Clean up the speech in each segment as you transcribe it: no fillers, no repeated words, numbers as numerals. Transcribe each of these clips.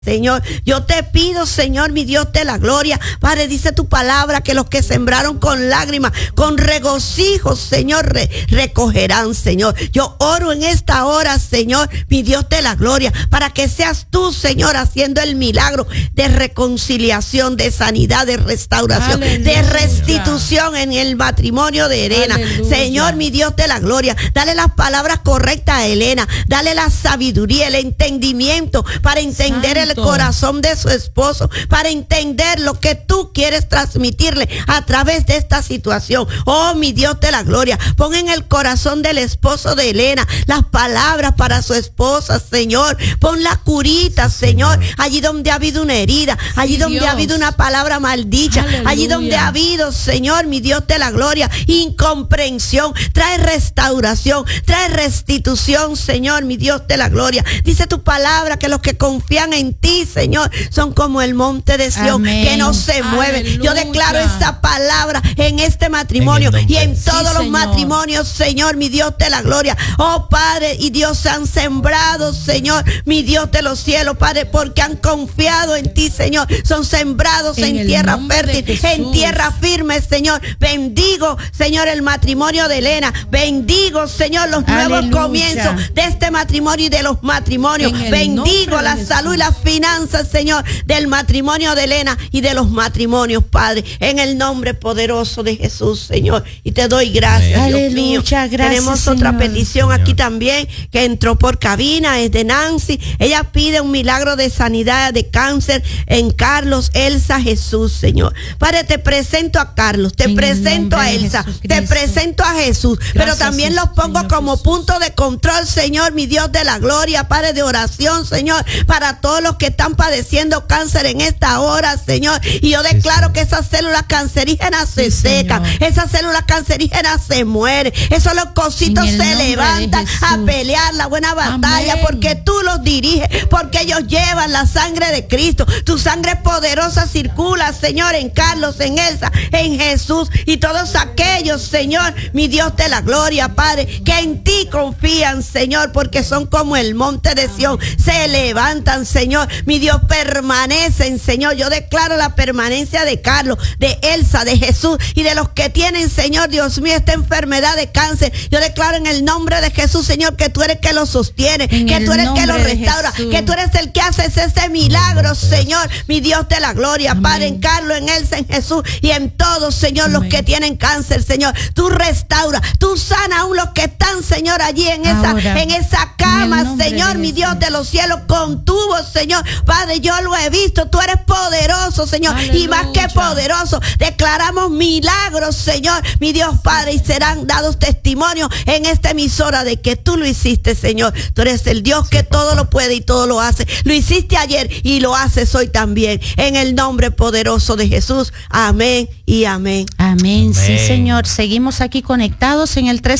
Señor, yo te pido, Señor, mi Dios de la gloria, Padre, dice tu palabra que los que sembraron con lágrimas, con regocijo, Señor, recogerán, Señor. Yo oro en esta hora, Señor, mi Dios de la gloria, para que seas tú, Señor, haciendo el milagro de reconciliación, de sanidad, de restauración, aleluya, de restitución en el matrimonio de Elena. Aleluya. Señor, mi Dios de la gloria, dale las palabras correctas a Elena, dale la sabiduría, el entendimiento para entender el corazón de su esposo, para entender lo que tú quieres transmitirle a través de esta situación. Oh, mi Dios de la gloria, pon en el corazón del esposo de Elena las palabras para su esposa, Señor. Pon la curita, Señor, allí donde ha habido una herida, allí donde Dios ha habido una palabra maldicha, aleluya, allí donde ha habido, Señor, mi Dios de la gloria, incomprensión. Trae restauración, trae restitución, Señor, mi Dios de la gloria. Dice tu palabra que los que confían en ti, Señor, son como el monte de Sión, que no se mueve. Aleluya. Yo declaro esta palabra en este matrimonio y en todos los matrimonios, Señor, mi Dios de la gloria. Oh, Padre y Dios, se han sembrado, Señor, mi Dios de los cielos, Padre, porque han confiado en ti, Señor. Son sembrados en tierra fértil, en tierra firme, Señor. Bendigo, Señor, el matrimonio de Elena. Bendigo, Señor, los nuevos comienzos de este matrimonio y de los matrimonios. Bendigo la salud y las finanzas, Señor, del matrimonio de Elena y de los matrimonios, Padre, en el nombre poderoso de Jesús, Señor. Y te doy gracias, aleluya, Dios mío. Gracias, tenemos Señor. Otra petición, Señor, aquí también, que entró por cabina, es de Nancy. Ella pide un milagro de sanidad de cáncer en Carlos, Elsa, Jesús, Señor. Padre, te presento a Carlos, te presento a Elsa, te presento a Jesús, gracias, pero también los pongo, Señor, como Jesús, punto de control, Señor, mi Dios de la gloria, Padre, de oración, Señor, para todos los que están padeciendo cáncer en esta hora, Señor. Y yo declaro que esas células cancerígenas se secan, esas células cancerígenas se mueren, esos los cositos se levantan a pelear la buena batalla. Amén. Porque tú los diriges, porque ellos llevan la sangre de Cristo. Tu sangre poderosa circula, Señor, en Carlos, en Elsa, en Jesús y todos aquellos, Señor, mi Dios de la gloria, Padre, que en ti confían, Señor, porque son como el monte de Sión, se levantan, Señor, mi Dios, permanecen, Señor. Yo declaro la permanencia de Carlos, de Elsa, de Jesús y de los que tienen, Señor, Dios mío, esta enfermedad de cáncer. Yo declaro en el nombre de Jesús, Señor, que tú eres que lo sostiene, que tú eres que lo restaura, que tú eres el que haces ese milagro, Señor, mi Dios de la gloria, amén, Padre, en Carlos, en Elsa, en Jesús y en todos, Señor, amén, los que tienen cáncer, Señor. Tú restaura, tú sana aún los que están, Señor, allí en esa cama, Señor, mi Dios de los cielos, con tubos, Señor. Padre, yo lo he visto, tú eres poderoso, Señor, aleluya, y más que poderoso. Declaramos milagros, Señor, mi Dios, Padre, y serán dados testimonios en esta emisora de que tú lo hiciste, Señor. Tú eres el Dios que todo lo puede y todo lo hace. Lo hiciste ayer y lo haces hoy también. En el nombre poderoso de Jesús. Amén y amén. Amén. Sí, Señor. Seguimos aquí conectados en el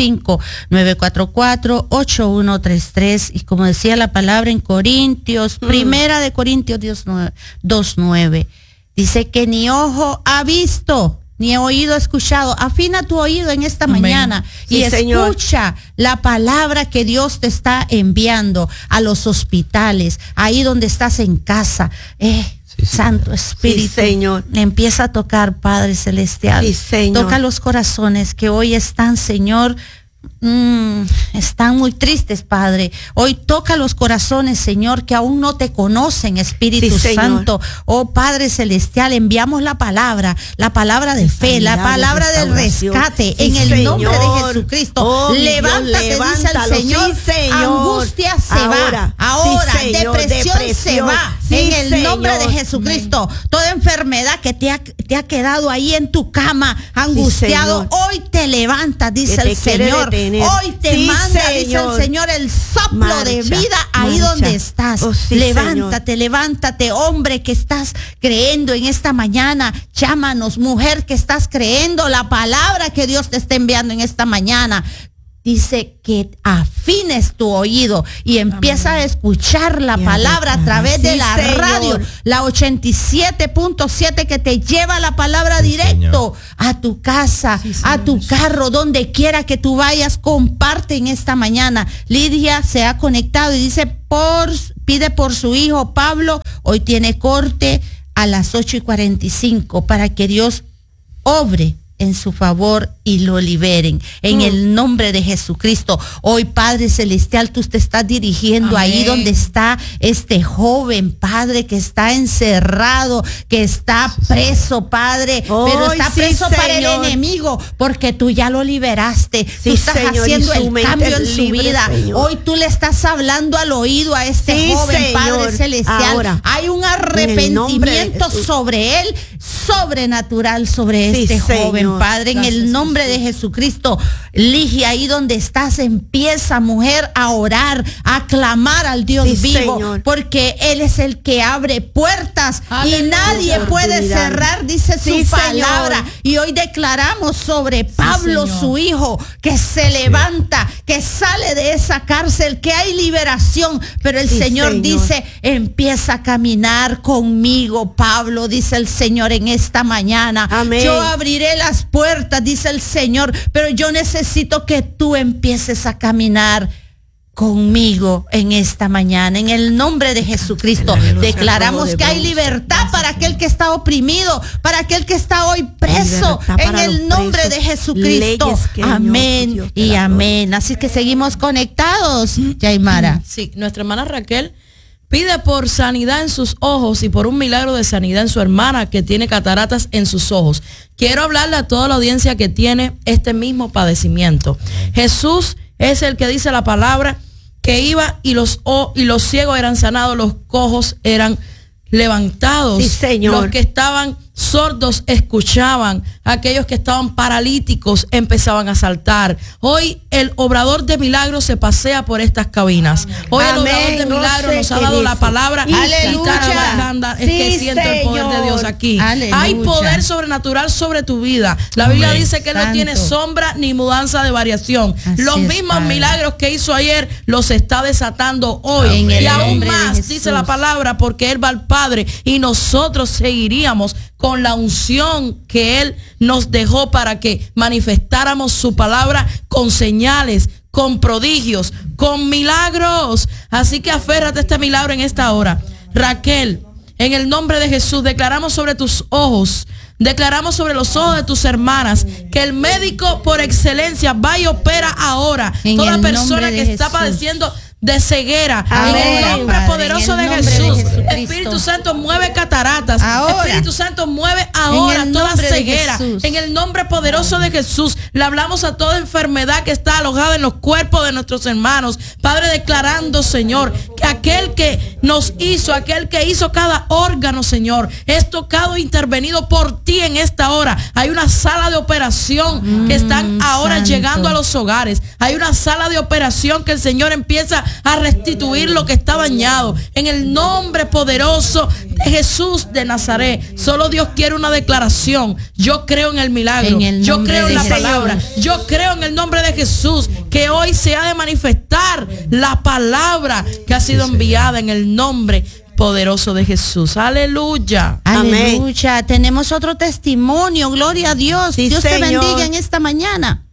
305-944-8133. Y como decía la palabra en Corintios, primera de Corintios 2:9, dice que ni ojo ha visto, ni oído escuchado. Afina tu oído en esta mañana y sí, escucha, Señor, la palabra que Dios te está enviando a los hospitales, ahí donde estás en casa. Sí, Santo Espíritu, sí, Señor, empieza a tocar, Padre Celestial. Sí, Señor. Toca los corazones que hoy están, Señor, están muy tristes, Padre. Hoy toca los corazones, Señor, que aún no te conocen, Espíritu Santo. Oh, Padre Celestial, enviamos la palabra de fe, la palabra del rescate, en el nombre de Jesucristo. Oh, levántate, dice el Señor. Sí, angustia se va. Ahora, sí, depresión se va. Sí, en el nombre de Jesucristo. Toda enfermedad que te ha quedado ahí en tu cama, angustiado, hoy te levantas, dice el Señor. Hoy te manda, Señor, dice el Señor, el soplo de vida ahí donde estás. Oh, sí, levántate, Señor, levántate, hombre que estás creyendo en esta mañana. Llámanos, mujer que estás creyendo la palabra que Dios te está enviando en esta mañana. Dice que afines tu oído y empieza a escuchar la palabra a través de la radio, la 87.7, que te lleva la palabra directo a tu casa, a tu carro, donde quiera que tú vayas. Comparte en esta mañana. Lidia se ha conectado y dice, pide por su hijo Pablo. Hoy tiene corte a las 8:45 para que Dios obre en su favor y lo liberen en el nombre de Jesucristo. Hoy, Padre Celestial, tú te estás dirigiendo ahí donde está este joven, Padre, que está encerrado, que está preso, Padre, pero está preso para el enemigo, porque tú ya lo liberaste. Tú estás haciendo el cambio en su vida. Hoy tú le estás hablando al oído a este joven, Padre Celestial. Ahora, hay un arrepentimiento sobre él, sobrenatural sobre este joven, Padre, en el nombre de Jesucristo. Ligia, ahí donde estás, empieza, mujer, a orar, a clamar al Dios vivo, porque Él es el que abre puertas y nadie puede cerrar, dice su palabra. Y hoy declaramos sobre Pablo, su hijo, que se levanta, que sale de esa cárcel, que hay liberación, pero el Señor dice, empieza a caminar conmigo, Pablo, dice el Señor en esta mañana. Amén. Yo abriré las puertas, dice el Señor, pero yo necesito que tú empieces a caminar conmigo en esta mañana. En el nombre de Jesucristo declaramos que hay libertad para aquel que está oprimido, para aquel que está hoy preso, en el nombre de Jesucristo. Amén y amén. Así que seguimos conectados, Yaimara. Sí, nuestra hermana Raquel pide por sanidad en sus ojos y por un milagro de sanidad en su hermana que tiene cataratas en sus ojos. Quiero hablarle a toda la audiencia que tiene este mismo padecimiento. Jesús es el que dice la palabra que iba y los ciegos eran sanados, los cojos eran levantados. Sí, Señor. Los que estaban sordos escuchaban, aquellos que estaban paralíticos empezaban a saltar. Hoy el obrador de milagros se pasea por estas cabinas. Hoy el obrador de milagros nos ha dado la palabra. Aleluya. Es que siento el poder de Dios aquí. Aleluya. Hay poder sobrenatural sobre tu vida. La Biblia dice que no tiene sombra ni mudanza de variación. Los mismos milagros que hizo ayer los está desatando hoy. Y aún más, dice la palabra, porque Él va al Padre y nosotros seguiríamos con la unción que Él nos dejó para que manifestáramos su palabra con señales, con prodigios, con milagros. Así que aférrate a este milagro en esta hora. Raquel, en el nombre de Jesús, declaramos sobre tus ojos, declaramos sobre los ojos de tus hermanas, que el médico por excelencia va y opera ahora. Toda persona que está padeciendo de ceguera, en el nombre poderoso de Jesús. Espíritu Santo mueve cataratas. Espíritu Santo mueve ahora toda ceguera. En el nombre poderoso de Jesús le hablamos a toda enfermedad que está alojada en los cuerpos de nuestros hermanos. Padre, declarando, Señor, que aquel que nos hizo, aquel que hizo cada órgano, Señor, es tocado e intervenido por ti en esta hora. Hay una sala de operación que están ahora llegando a los hogares. Hay una sala de operación que el Señor empieza a restituir lo que está dañado. En el nombre poderoso de Jesús de Nazaret. Solo Dios quiere una declaración. Yo creo en el milagro. Yo creo en la palabra. Yo creo en el nombre de Jesús que hoy se ha de manifestar la palabra que ha sido enviada en el nombre poderoso de Jesús. Aleluya. Aleluya. Amén. Tenemos otro testimonio. Gloria a Dios. Dios te bendiga en esta mañana.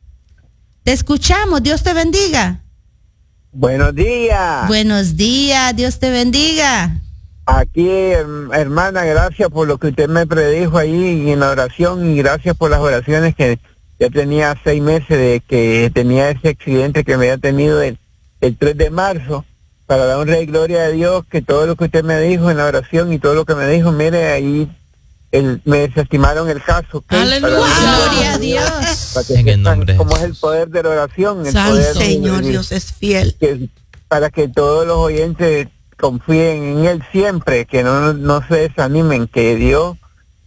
Te escuchamos. Dios te bendiga. Buenos días. Buenos días, Dios te bendiga. Aquí, hermana, gracias por lo que usted me predijo ahí en la oración y gracias por las oraciones que ya tenía 6 meses de que tenía ese accidente que me había tenido el 3 de marzo. Para dar honra y gloria a Dios que todo lo que usted me dijo en la oración y todo lo que me dijo, mire, ahí me desestimaron el caso. Aleluya. Gloria a Dios. Para que sepan cómo es el poder de la oración. El poder Señor, Dios es fiel. Para que todos los oyentes confíen en Él siempre, que no se desanimen, que Dios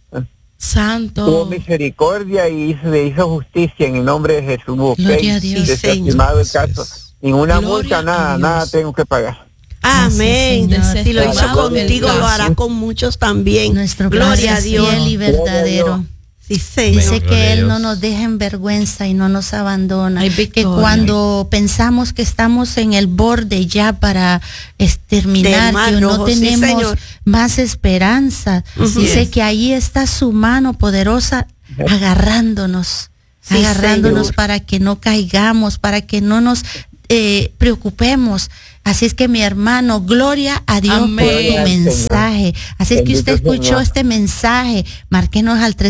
Santo tuvo misericordia y le hizo justicia en el nombre de Jesús. Gloria a Dios. Desestimado el caso. Ninguna multa, nada tengo que pagar. Amén. Si lo hizo contigo, lo hará con muchos también. Nuestro Gloria a Dios. Fiel y verdadero. Sí, Señor. Dice que Él no nos deja en vergüenza y no nos abandona. Que cuando pensamos que estamos en el borde ya para terminar, que no tenemos más esperanza, dice que ahí está su mano poderosa agarrándonos, para que no caigamos, para que no nos preocupemos. Así es que mi hermano, gloria a Dios Amén. por tu mensaje. Así es que usted Bendito escuchó Señor. este mensaje. Márquenos al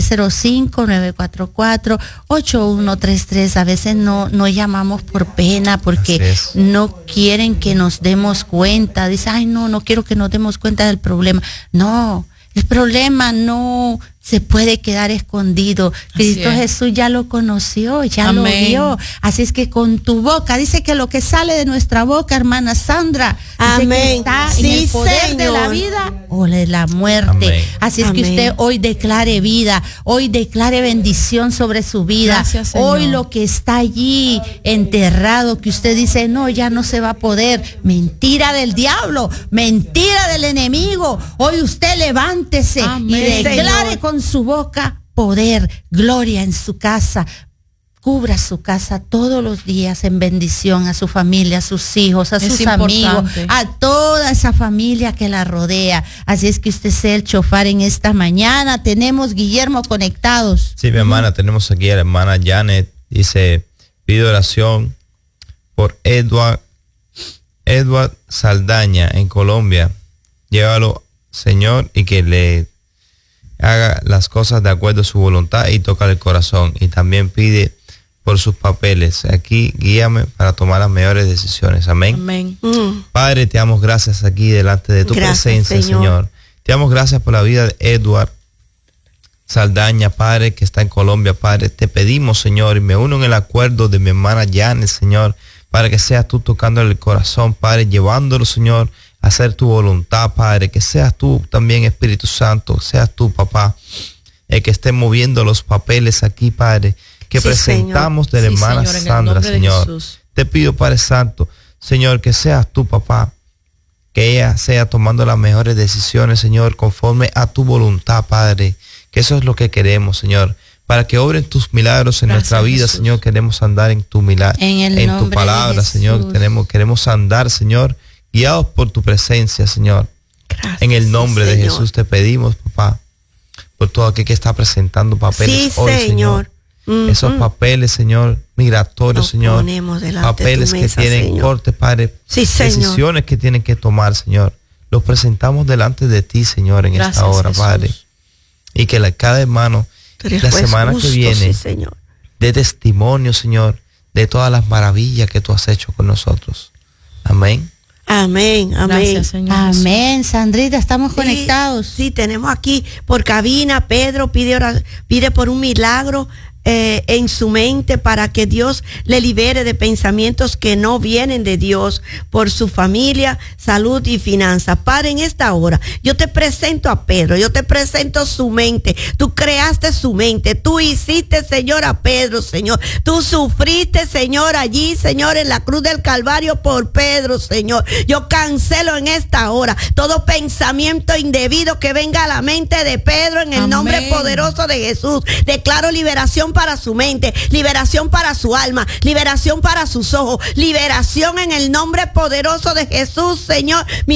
305-944-8133. A veces no llamamos por pena porque Así es. no quieren que nos demos cuenta. Dice, ay, no quiero que nos demos cuenta del problema. No, el problema no se puede quedar escondido. Cristo es. Jesús ya lo conoció, ya Amén. lo vio. Así es que con tu boca, dice que lo que sale de nuestra boca, hermana Sandra, dice que Amén. está Sí, en el poder de la Señor. vida o de la muerte. Amén. Así es que Amén. usted hoy declare vida, hoy declare bendición sobre su vida. Gracias, Señor. Hoy lo que está allí enterrado, que usted dice, no, ya no se va a poder. Mentira del diablo, mentira del enemigo. Hoy usted levántese Amén. y declare Señor. con su boca poder, gloria en su casa. Cubra su casa todos los días en bendición a su familia, a sus hijos, a Es sus importante. amigos, a toda esa familia que la rodea. Así es que usted sea el chofar en esta mañana. Tenemos Guillermo conectados. Sí, mi hermana, tenemos aquí a la hermana Janet. Dice, pido oración por Edward Saldaña en Colombia. Llévalo, Señor, y que le haga las cosas de acuerdo a su voluntad y toca el corazón. Y también pide por sus papeles. Aquí guíame para tomar las mejores decisiones. Amén. Amén. Padre, te damos gracias aquí delante de tu Gracias, presencia, Señor. Señor. Te damos gracias por la vida de Edward Saldaña, Padre, que está en Colombia, Padre. Te pedimos, Señor, y me uno en el acuerdo de mi hermana Janet, Señor, para que seas tú tocándole el corazón, Padre, llevándolo, Señor, a hacer tu voluntad, Padre. Que seas tú también, Espíritu Santo, seas tú, papá, el que esté moviendo los papeles aquí, Padre, que Sí, presentamos de la Sí, hermana Señor, en el Sandra, nombre de Señor. Jesús. Te pido, Padre Santo, Señor, que seas tú, papá, que ella sea tomando las mejores decisiones, Señor, conforme a tu voluntad, Padre. Que eso es lo que queremos, Señor. Para que obren tus milagros en Gracias, nuestra vida, Jesús. Señor. Queremos andar en tu milagro, En el en tu nombre de palabra, Señor. Jesús. Queremos andar, Señor, guiados por tu presencia, Señor. Gracias, En el nombre sí, de Señor. Jesús te pedimos, papá, por todo aquel que está presentando papeles Sí, hoy, Señor. Ujú. Esos papeles, Señor, migratorios, Nos Señor. ponemos delante de tu Papeles que mesa, tienen Señor. corte, Padre. Sí, Señor. Decisiones que tienen que tomar, Señor. Los presentamos delante de ti, Señor, en Gracias, esta hora, Jesús. Padre. Y que cada hermano, Tú eres la juez semana justo, que viene, sí, Señor. dé testimonio, Señor, de todas las maravillas que tú has hecho con nosotros. Amén. Amén, amén. Gracias, Señor. Jesús. Amén, Sandrita, estamos conectados. Sí, tenemos aquí por cabina, Pedro pide por un milagro en su mente para que Dios le libere de pensamientos que no vienen de Dios, por su familia, salud y finanzas. Padre, en esta hora yo te presento a Pedro, yo te presento su mente. Tú creaste su mente, tú hiciste, Señor, a Pedro, Señor. Tú sufriste, Señor, allí, Señor, en la cruz del Calvario por Pedro, Señor. Yo cancelo en esta hora todo pensamiento indebido que venga a la mente de Pedro en el Amén. nombre poderoso de Jesús. Declaro liberación para su mente, liberación para su alma, liberación para sus ojos, liberación en el nombre poderoso de Jesús, Señor. Mi